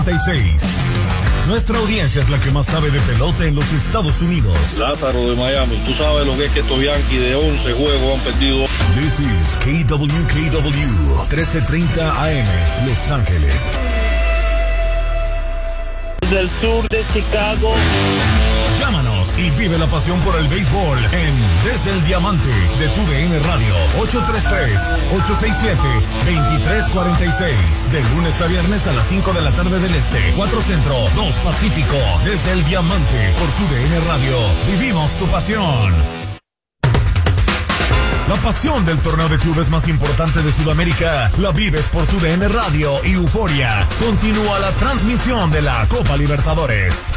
Nuestra audiencia es la que más sabe de pelota en los Estados Unidos. Lázaro de Miami, tú sabes lo que es que estos Yankees de 11 juegos han perdido. This is KWKW 1330 AM, Los Ángeles. Del sur de Chicago. Llámanos y vive la pasión por el béisbol en Desde el Diamante de TUDN Radio 833-867-2346. De lunes a viernes a las 5 de la tarde del Este, 4 Centro, 2 Pacífico. Desde el Diamante por TUDN Radio. Vivimos tu pasión. La pasión del torneo de clubes más importante de Sudamérica la vives por TUDN Radio y Euforia. Continúa la transmisión de la Copa Libertadores.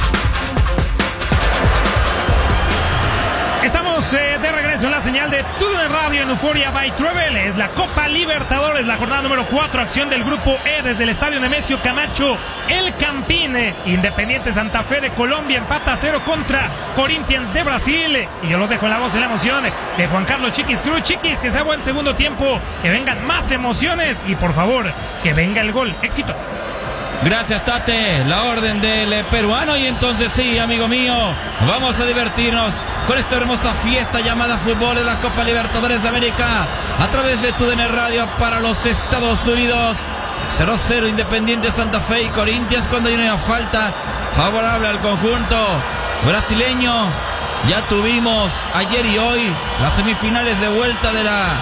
Estamos de regreso en la señal de TUDN Radio en Euforia by Travel. Es la Copa Libertadores, la jornada número 4, acción del Grupo E desde el estadio Nemesio Camacho. El Campín, Independiente Santa Fe de Colombia, empata 0 contra Corinthians de Brasil. Y yo los dejo en la voz y la emoción de Juan Carlos Chiquis Cruz. Chiquis, que sea buen segundo tiempo, que vengan más emociones y por favor, que venga el gol. Éxito. Gracias, Tate, la orden del peruano. Y entonces sí, amigo mío, vamos a divertirnos con esta hermosa fiesta llamada fútbol en la Copa Libertadores de América a través de TUDN Radio para los Estados Unidos. 0-0 Independiente Santa Fe y Corinthians cuando hay una falta favorable al conjunto brasileño. Ya tuvimos ayer y hoy las semifinales de vuelta de la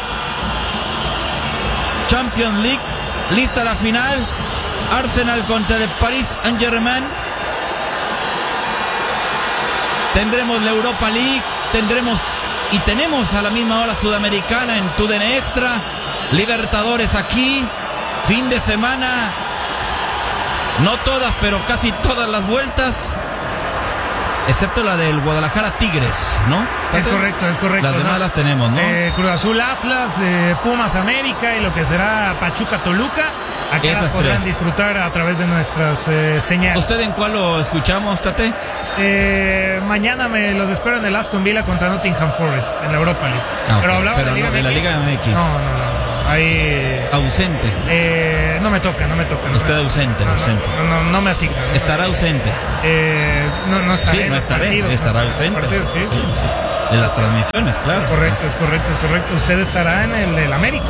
Champions League. Lista la final. Arsenal contra el Paris Saint-Germain. Tendremos la Europa League. Tenemos a la misma hora Sudamericana en TUDN Extra. Libertadores aquí. Fin de semana. No todas, pero casi todas las vueltas. Excepto la del Guadalajara Tigres, ¿no? Es correcto. Las demás ¿no? las tenemos, ¿no? Cruz Azul Atlas, Pumas América y lo que será Pachuca Toluca. Acá Esas podrán tres disfrutar a través de nuestras señales. ¿Usted en cuál lo escuchamos, Tate? Mañana me los espero en el Aston Villa contra Nottingham Forest en la Europa League. Pero hablaba pero de la Liga MX. No. Ahí ausente. No me toca. Usted ausente. No me asigna. Estará ausente. No estaré. Sí, no estaré. Estará ausente. Partidos, sí. De las transmisiones, claro. Es correcto. Usted estará en el América.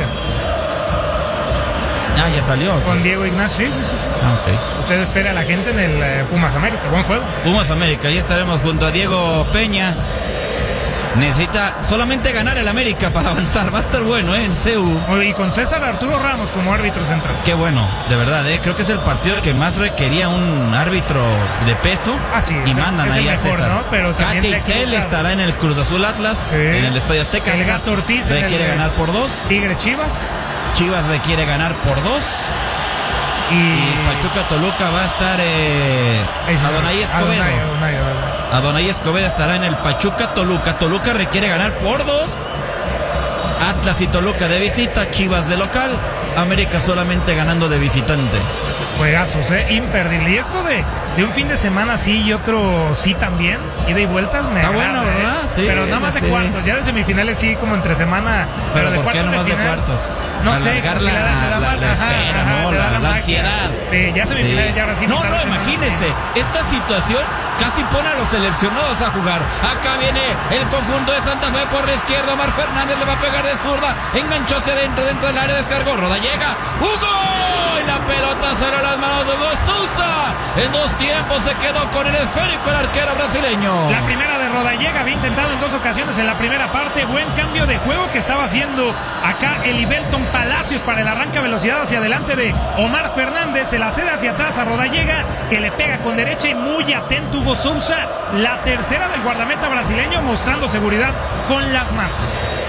Ah, ya salió. Con Diego Ignacio, sí. Okay. Usted espera a la gente en el Pumas América. Buen juego. Pumas América, ahí estaremos junto a Diego Peña. Necesita solamente ganar el América para avanzar. Va a estar bueno, en CU. Y con César Arturo Ramos como árbitro central. Qué bueno, de verdad, creo que es el partido que más requería un árbitro de peso. Así y mandan ahí a César. ¿no? Pero Katy Itzel estará en el Cruz Azul Atlas, en el Estadio Azteca. El Gato Ortiz requiere ganar por 2. Tigres Chivas requiere ganar por 2. Y Pachuca Toluca va a estar Adonai Escobedo. Adonai Escobedo estará en el Pachuca Toluca. Toluca requiere ganar por 2. Atlas y Toluca de visita, Chivas de local, América solamente ganando de visitante. Juegazos, imperdible. Y esto de un fin de semana sí y otro sí también, ida y vueltas, me está agrada, bueno, ¿verdad? Sí, pero nada más de cuartos, ya de semifinales sí como entre semana. Pero de ¿por qué no más de cuartos? No sé, alargar la espera, ¿no? La ansiedad. Sí, ya semifinales ya ahora sí. No, imagínese, esta situación casi pone a los seleccionados a jugar. Acá viene el conjunto de Santa Fe por la izquierda. Omar Fernández le va a pegar de zurda. Enganchó hacia dentro del área, descargó. Roda llega. ¡Hugo! Y la pelota sale a las manos de Hugo Sousa. En 2 tiempos se quedó con el esférico el arquero brasileño. La primera de Rodallega había intentado en 2 ocasiones en la primera parte. Buen cambio de juego que estaba haciendo acá el Ibelton Palacios para el arranque a velocidad hacia adelante de Omar Fernández. Se la cede hacia atrás a Rodallega, que le pega con derecha y muy atento Hugo Sousa. La tercera del guardameta brasileño mostrando seguridad con las manos.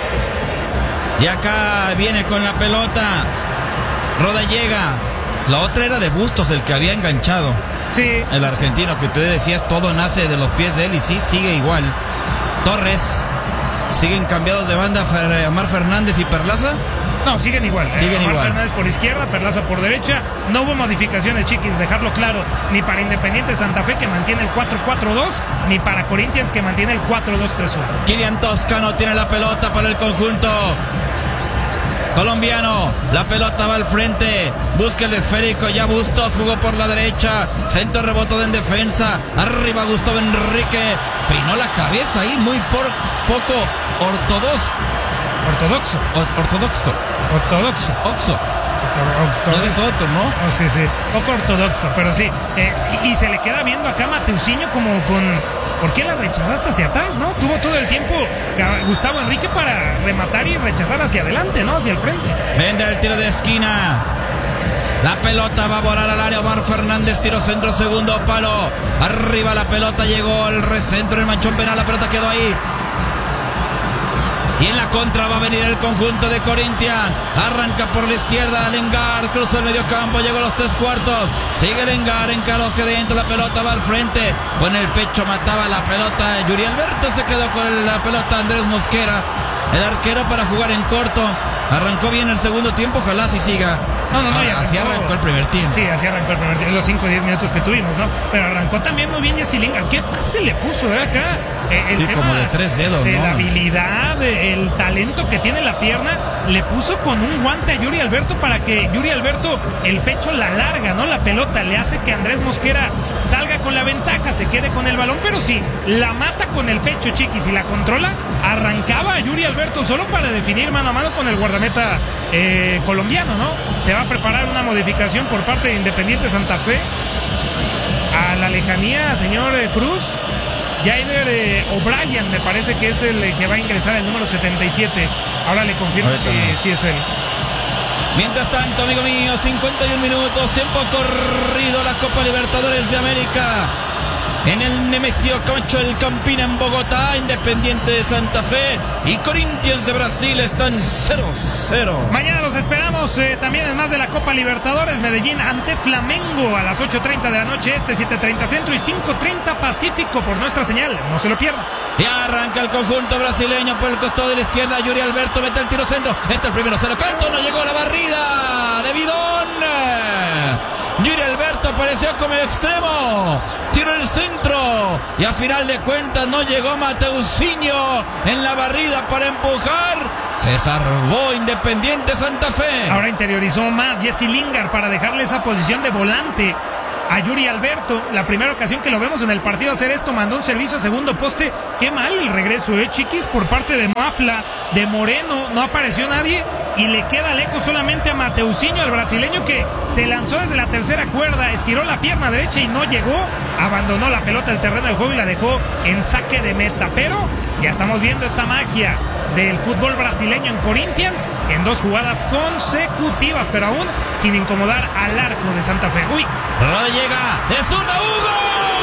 Y acá viene con la pelota Rodallega. La otra era de Bustos, el que había enganchado. Sí. El argentino, que tú decías, todo nace de los pies de él y sí, sigue igual. Torres. ¿Siguen cambiados de banda Omar Fernández y Perlaza? No, siguen igual. Siguen Omar igual. Fernández por izquierda, Perlaza por derecha. No hubo modificaciones, Chiquis, dejarlo claro, ni para Independiente Santa Fe, que mantiene el 4-4-2, ni para Corinthians, que mantiene el 4-2-3-1. Kylian Toscano tiene la pelota para el conjunto colombiano. La pelota va al frente, busca el esférico, ya Bustos jugó por la derecha, centro rebotó en defensa, arriba Gustavo Enrique, peinó la cabeza ahí, muy poco ortodoxo. No es otro, ¿no? Oh, sí, poco ortodoxo, pero sí. Y se le queda viendo acá a Mateusinho como con... ¿Por qué la rechazaste hacia atrás, no? Tuvo todo el tiempo Gustavo Enrique para rematar y rechazar hacia adelante, ¿no? Hacia el frente. Vende el tiro de esquina. La pelota va a volar al área. Omar Fernández, tiro centro, segundo palo. Arriba la pelota, llegó al recentro, el manchón penal, la pelota quedó ahí. Y en la contra va a venir el conjunto de Corinthians. Arranca por la izquierda Lengar, cruza el medio campo, llegó a los 3/4. Sigue Lengar, encaró hacia adentro, la pelota va al frente. Con el pecho mataba la pelota. Yuri Alberto se quedó con la pelota. Andrés Mosquera, el arquero, para jugar en corto. Arrancó bien el segundo tiempo, ojalá así siga. No, así arrancó el primer tiempo. Sí, así arrancó el primer tiempo, los 5 o 10 minutos que tuvimos, ¿no? Pero arrancó también muy bien Jesse Lingard. ¿Qué pase le puso acá? El tema como de 3 dedos, de ¿no? La habilidad, el talento que tiene la pierna, le puso con un guante a Yuri Alberto para que Yuri Alberto, el pecho la larga, ¿no? La pelota le hace que Andrés Mosquera salga con la ventaja, se quede con el balón, pero sí, la mata con el pecho, Chiquis, y la controla, arrancaba a Yuri Alberto solo para definir mano a mano con el guardameta colombiano, ¿no? Se va a preparar una modificación por parte de Independiente Santa Fe. A la lejanía, señor Cruz, Jaider O'Brien, me parece que es el que va a ingresar, el número 77. Ahora le confirmo si es él. Mientras tanto, amigo mío, 51 minutos, tiempo corrido, la Copa Libertadores de América. En el Nemesio Camacho, el Campín en Bogotá, Independiente de Santa Fe y Corinthians de Brasil están 0-0. Mañana los esperamos también en más de la Copa Libertadores. Medellín ante Flamengo a las 8:30 de la noche, 7:30 centro y 5:30 Pacífico por nuestra señal. No se lo pierdan. Y arranca el conjunto brasileño por el costado de la izquierda. Yuri Alberto mete el tiro centro. El primero, se lo canto, no llegó la barrida de Bidón. Yuri Alberto apareció como el extremo. Tiró el centro. Y a final de cuentas no llegó Mateusinho en la barrida para empujar. Se salvó Independiente Santa Fe. Ahora interiorizó más Jesse Lingard para dejarle esa posición de volante a Yuri Alberto. La primera ocasión que lo vemos en el partido hacer esto, mandó un servicio a segundo poste. Qué mal el regreso, Chiquis, por parte de Mafla, de Moreno. No apareció nadie y le queda lejos solamente a Mateusinho, el brasileño, que se lanzó desde la tercera cuerda, estiró la pierna derecha y no llegó. Abandonó la pelota del terreno de juego y la dejó en saque de meta. Pero ya estamos viendo esta magia del fútbol brasileño en Corinthians en 2 jugadas consecutivas, pero aún sin incomodar al arco de Santa Fe. ¡Uy! Rodallega de zurda, Hugo.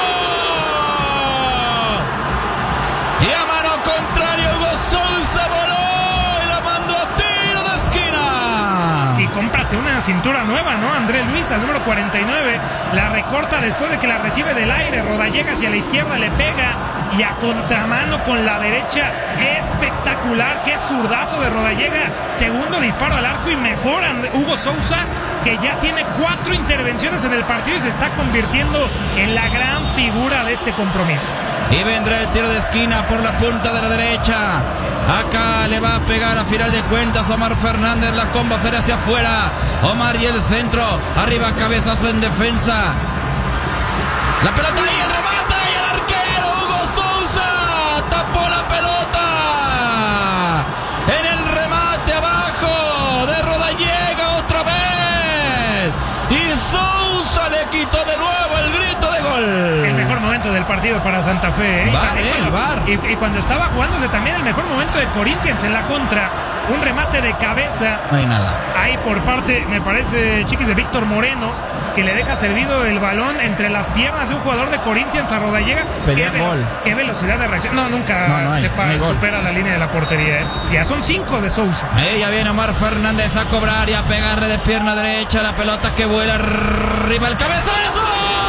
Y a mano contraria, Hugo Sousa voló y la mandó a tiro de esquina. Y cómprate una cintura nueva, ¿no? André Luis, al número 49, la recorta después de que la recibe del aire. Rodallega hacia la izquierda, le pega y a contramano con la derecha. Espectacular, qué zurdazo de Rodallega. Segundo disparo al arco y mejora Hugo Sousa, que ya tiene 4 intervenciones en el partido y se está convirtiendo en la gran figura de este compromiso. Y vendrá el tiro de esquina por la punta de la derecha. Acá le va a pegar a final de cuentas Omar Fernández. La comba será hacia afuera. Omar y el centro. Arriba, cabezazo en defensa. La pelota ahí, el remate y el arquero Hugo Sousa tapó la pelota. En el remate abajo de Rodallega otra vez. Y Sousa le quitó de nuevo el grito de gol. El mejor momento del partido para Santa Fe. VAR. Y cuando estaba jugándose también el mejor momento de Corinthians en la contra. Un remate de cabeza. No hay nada. Ahí por parte, me parece, Chiquis, de Víctor Moreno, que le deja servido el balón entre las piernas de un jugador de Corinthians a Rodallega. Qué velocidad de reacción. No, nunca supera la línea de la portería. Ya son 5 de Sousa. Ya viene Omar Fernández a cobrar y a pegarle de pierna derecha. La pelota que vuela arriba, el cabezazo.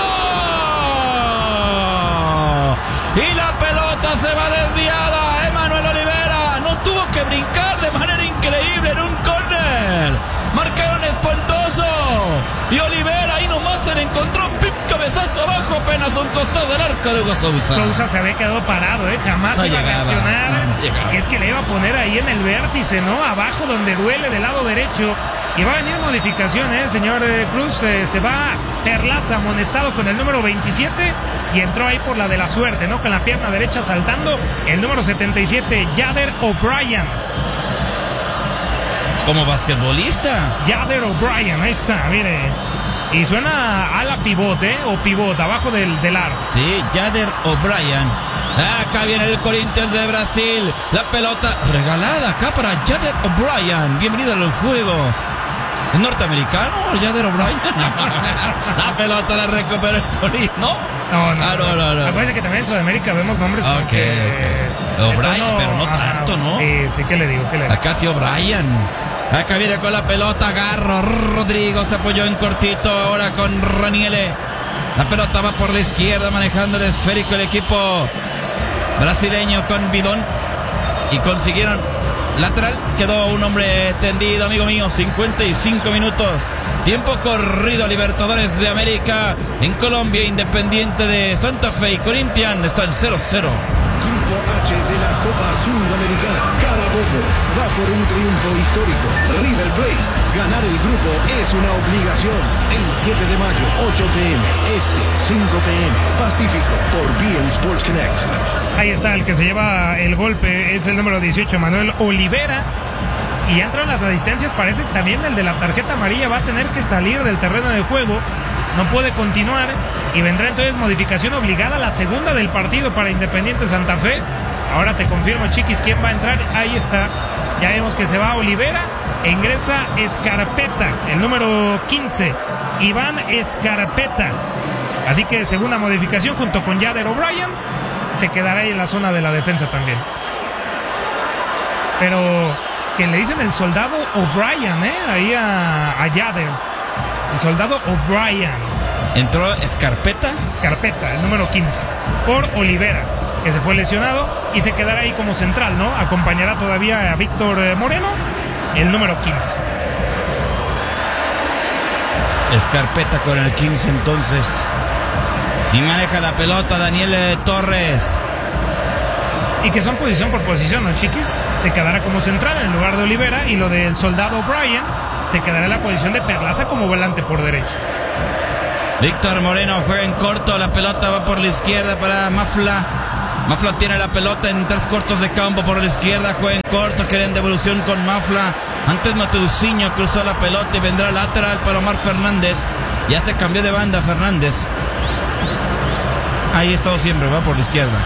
Y la pelota se va desviada. Emanuel Olivera no tuvo que brincar de manera increíble en un córner. Marcaron espantoso. Y Olivera ahí nomás se le encontró. ¡Pim! Cabezazo abajo. bajó apenas a un costado del arco de Hugo Sousa. Sousa se había quedado parado, jamás iba a reaccionar. Es que le iba a poner ahí en el vértice, ¿no? Abajo donde duele del lado derecho. Y va a venir modificación, señor Cruz. Se va Perlaza amonestado con el número 27 y entró ahí por la de la suerte, ¿no? Con la pierna derecha saltando el número 77, Yader O'Brien. Como basquetbolista. Yader O'Brien, ahí está, mire. Y suena a la pivot, o pivot, abajo del aro. Sí, Yader O'Brien. Acá viene el Corinthians de Brasil. La pelota regalada acá para Yader O'Brien. Bienvenido al juego. ¿Es norteamericano Yader O'Brien? La pelota la recupera el Corinthians. ¿No? No. Acuérdense que también en Sudamérica vemos nombres okay. O'Brien, pero no tanto, ¿no? Sí, ¿qué le digo? Acá sí O'Brien. Acá viene con la pelota Garro. Rodrigo se apoyó en cortito ahora con Raniele. La pelota va por la izquierda manejando el esférico el equipo brasileño con Bidón. Y consiguieron lateral. Quedó un hombre tendido, amigo mío. 55 minutos. Tiempo corrido. Libertadores de América en Colombia. Independiente de Santa Fe y Corinthians están 0-0. Grupo H de la Copa Sudamericana. Carabobo va por un triunfo histórico. River Plate. Ganar el grupo es una obligación. El 7 de mayo, 8 p.m. Este, 5 p.m. Pacífico por beIN Sports Connect. Ahí está el que se lleva el golpe. Es el número 18, Manuel Olivera. Y ya entraron las asistencias. Parece que también el de la tarjeta amarilla va a tener que salir del terreno de juego. No puede continuar. Y vendrá entonces modificación obligada, la segunda del partido para Independiente Santa Fe. Ahora te confirmo, chiquis, quién va a entrar. Ahí está. Ya vemos que se va Olivera e ingresa Escarpeta, el número 15. Iván Escarpeta. Así que segunda modificación junto con Yader O'Brien. Se quedará ahí en la zona de la defensa también. Pero que le dicen el soldado O'Brien, ahí a Yader. El soldado O'Brien. Entró Escarpeta, el número 15, por Olivera, que se fue lesionado y se quedará ahí como central, ¿no? Acompañará todavía a Víctor Moreno, el número 15. Escarpeta con el 15 entonces. Y maneja la pelota Daniel Torres. Y que son posición por posición, ¿no, chiquis? Se quedará como central en lugar de Olivera y lo del soldado O'Brien se quedará en la posición de Perlaza como volante por derecha. Víctor Moreno juega en corto, la pelota va por la izquierda para Mafla. Mafla tiene la pelota en 3 cuartos de campo por la izquierda, juega en corto, quieren devolución con Mafla. Antes Mateusinho cruzó la pelota y vendrá lateral para Omar Fernández. Ya se cambió de banda Fernández. Ahí ha estado siempre, va por la izquierda.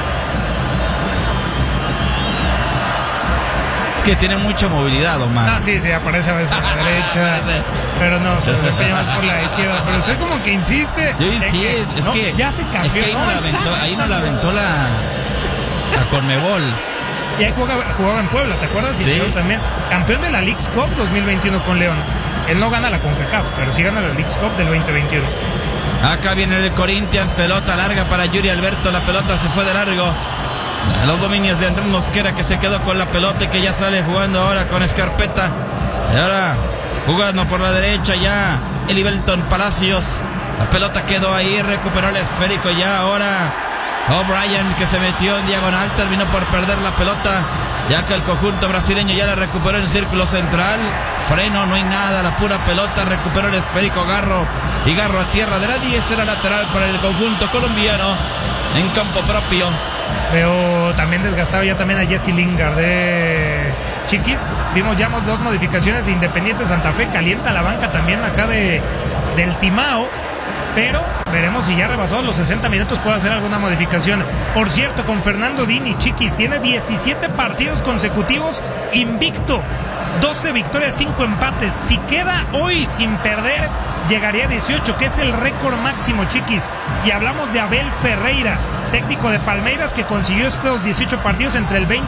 Que tiene mucha movilidad, Omar. Sí, aparece a veces a la derecha. Pero no, se desempeña más por la izquierda. Pero usted como que insiste. Yo insisto, que ya se cambió. Es que ahí no la aventó la Conmebol. Y ahí jugaba en Puebla, ¿te acuerdas? Sí. También. Campeón de la Leagues Cup 2021 con León. Él no gana la CONCACAF, pero sí gana la Leagues Cup del 2021. Acá viene el Corinthians, pelota larga para Yuri Alberto. La pelota se fue de largo. Los dominios de Andrés Mosquera, que se quedó con la pelota y que ya sale jugando ahora con Escarpeta. Y ahora jugando por la derecha ya Elivelton Palacios. La pelota quedó ahí, recuperó el esférico ya ahora O'Brien, que se metió en diagonal, terminó por perder la pelota, ya que el conjunto brasileño ya la recuperó en círculo central. Freno, no hay nada, la pura pelota, recuperó el esférico Garro, y Garro a tierra de nadie. Será lateral para el conjunto colombiano en campo propio. Veo también desgastado ya también a Jesse Lingard de chiquis. Vimos ya 2 modificaciones de Independiente Santa Fe. Calienta la banca también acá del Timao. Pero veremos si ya rebasados los 60 minutos puede hacer alguna modificación. Por cierto, con Fernando Dini, chiquis, tiene 17 partidos consecutivos invicto. 12 victorias, 5 empates. Si queda hoy sin perder, llegaría a 18, que es el récord máximo, chiquis. Y hablamos de Abel Ferreira, técnico de Palmeiras, que consiguió estos 18 partidos entre el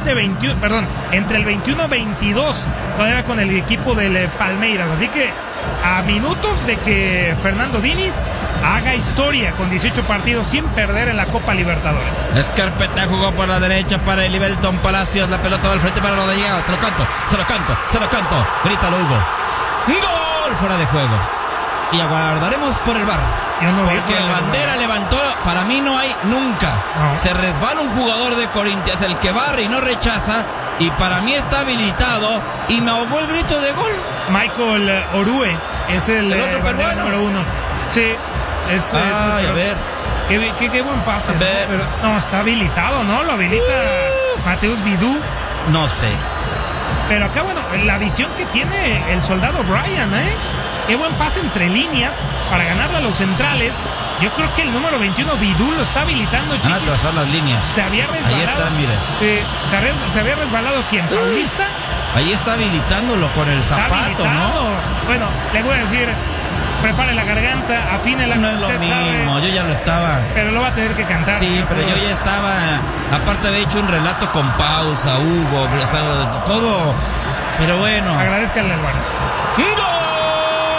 21-22, todavía con el equipo del Palmeiras. Así que a minutos de que Fernando Diniz haga historia con 18 partidos sin perder en la Copa Libertadores. Escarpeta jugó por la derecha para Elivelton Palacios. La pelota va al frente para Rodallega. Se lo canto. Grítalo, Hugo. ¡Gol! Fuera de juego. Y aguardaremos por el VAR. Yo no vi porque fuera el de bandera lugar. levantó, para mí no hay nunca. No. Se resbala un jugador de Corinthians, el que barre y no rechaza, y para mí está habilitado, y me ahogó el grito de gol. Michael Orue es el otro bandera peruano. número 1. Sí, es... Ay, a ver. Qué buen pase. A ver. ¿No? Pero, no, está habilitado, ¿no? Lo habilita Mateus Vidú. No sé. Pero acá, bueno, la visión que tiene el soldado Brian, ¿eh? Qué buen pase entre líneas para ganarle a los centrales. Yo creo que el número 21, Vidú, lo está habilitando, Van a Chiquis. atravesar las líneas. Se había resbalado. Ahí está, mire. Sí, se había resbalado, ¿quién? ¿Paulista? Ahí está habilitándolo con el Está zapato, habilitado. ¿no? Bueno, le voy a decir, prepare la garganta, afine la... No es lo usted mismo, sabe, yo ya lo estaba. pero lo va a tener que cantar. Sí, pero yo ya estaba. Aparte había hecho un relato con pausa, Hugo, o sea, todo. Pero bueno. Agradezcanle al bar. ¡Gol!